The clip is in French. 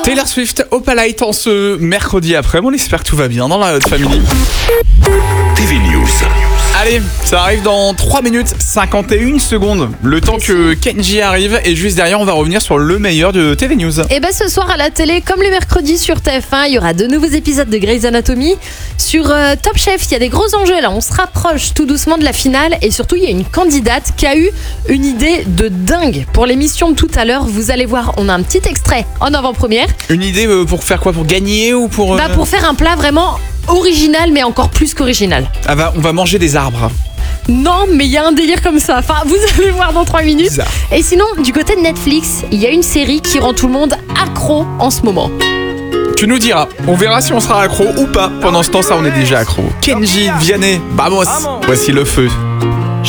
Taylor Swift, Opalite en ce mercredi après. On espère que tout va bien dans la Hot Family. TV News. Allez, ça arrive dans 3 minutes 51 secondes. Le temps que Kenji arrive et juste derrière, on va revenir sur le meilleur de TV News. Et ce soir à la télé, comme le mercredi sur TF1, il y aura de nouveaux épisodes de Grey's Anatomy. Sur Top Chef, il y a des gros enjeux là. On se rapproche tout doucement de la finale et surtout, il y a une candidate qui a eu une idée de dingue pour l'émission de tout à l'heure. Vous allez voir, on a un petit extrait en avant-première. Une idée pour faire quoi? Pour gagner ou pour... Pour faire un plat vraiment original, mais encore plus qu'original. On va manger des arbres. Non, mais il y a un délire comme ça. Enfin, vous allez voir dans 3 minutes. Bizarre. Et sinon, du côté de Netflix, il y a une série qui rend tout le monde accro en ce moment. Tu nous diras, on verra si on sera accro ou pas. Pendant ce temps, ça, on est déjà accro. Kenji, Vianney, vamos. Voici le feu.